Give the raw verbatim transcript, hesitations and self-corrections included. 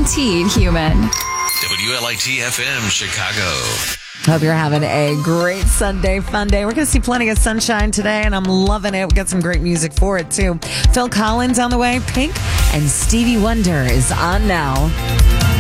guaranteed human. W L I T F M Chicago. Hope you're having a great Sunday fun day. We're going to see plenty of sunshine today, and I'm loving it. We got some great music for it, too. Phil Collins on the way. Pink and Stevie Wonder is on now.